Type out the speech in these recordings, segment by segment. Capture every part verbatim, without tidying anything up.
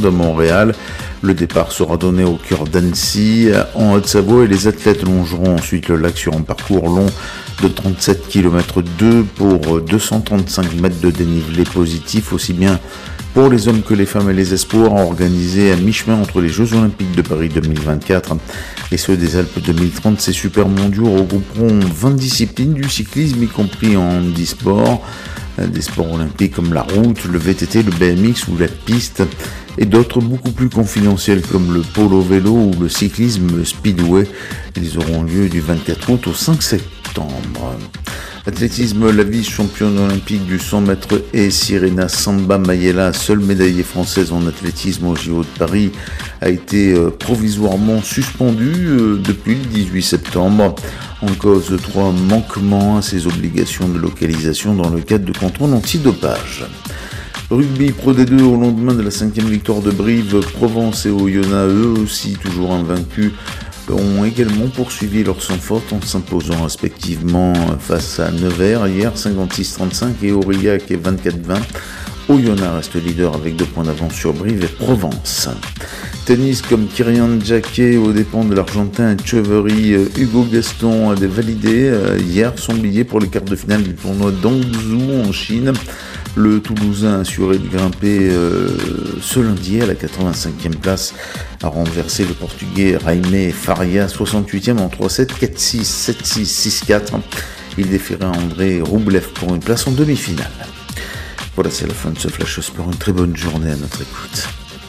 de Montréal. Le départ sera donné au cœur d'Annecy, en Haute-Savoie, et les athlètes longeront ensuite le lac sur un parcours long de trente-sept virgule deux kilomètres pour deux cent trente-cinq mètres de dénivelé positif, aussi bien pour les hommes que les femmes et les espoirs, organisés à mi-chemin entre les Jeux Olympiques de Paris deux mille vingt-quatre et ceux des Alpes deux mille trente. Ces super mondiaux regrouperont vingt disciplines du cyclisme, y compris en handisport, des sports olympiques comme la route, le V T T, le B M X ou la piste, et d'autres beaucoup plus confidentiels comme le polo vélo ou le cyclisme speedway. Ils auront lieu du vingt-quatre août au cinq septembre. Athlétisme, la vice-championne olympique du cent mètres et Sirena Samba Mayela, seule médaillée française en athlétisme aux J O de Paris, a été provisoirement suspendue depuis le dix-huit septembre. En cause trois manquements à ses obligations de localisation dans le cadre de contrôles antidopage. Rugby Pro D deux, au lendemain de la cinquième victoire de Brive, Provence et Oyonnax, eux aussi toujours invaincus, ont également poursuivi leur sans faute en s'imposant respectivement face à Nevers hier cinquante-six trente-cinq et Aurillac et vingt-quatre vingt. Oyonnax reste leader avec deux points d'avance sur Brive et Provence. Tennis, comme Kyrian Jacquet aux dépens de l'Argentin Etcheverry, Hugo Gaston a validé hier son billet pour les quarts de finale du tournoi d'Hangzhou en Chine. Le Toulousain assuré de grimper euh, ce lundi à la quatre-vingt-cinquième place a renversé le Portugais Jaime Faria, soixante-huitième en trois sept, quatre six, sept six, six quatre. Il défierait André Roublev pour une place en demi-finale. Voilà, c'est la fin de ce Flash Sport. Une très bonne journée à notre écoute.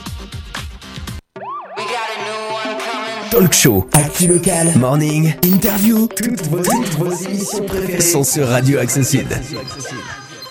Talk show, actu local, morning, interview, toutes vos, toutes vos émissions préférées sont sur Radio Accessible.